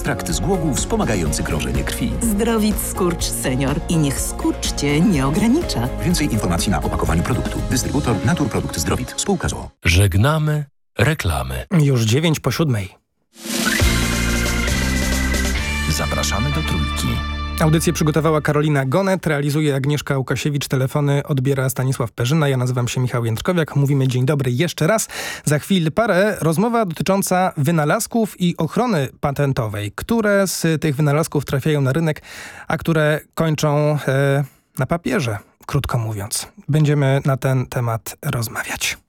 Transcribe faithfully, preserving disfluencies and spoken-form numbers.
ekstrakt z głogów wspomagający krążenie krwi. Zdrowit Skurcz Senior. I niech skurcz Cię nie ogranicza. Więcej informacji na opakowaniu produktu. Dystrybutor Naturprodukt Zdrowit. Spółka z o o. Żegnamy reklamy. Już dziewięć po siódmej. Zapraszamy do Trójki. Audycję przygotowała Karolina Gonet, realizuje Agnieszka Łukasiewicz, telefony odbiera Stanisław Perzyna, ja nazywam się Michał Jędrkowiak. Mówimy dzień dobry jeszcze raz. Za chwilę parę rozmowa dotycząca wynalazków i ochrony patentowej. Które z tych wynalazków trafiają na rynek, a które kończą e, na papierze, krótko mówiąc. Będziemy na ten temat rozmawiać.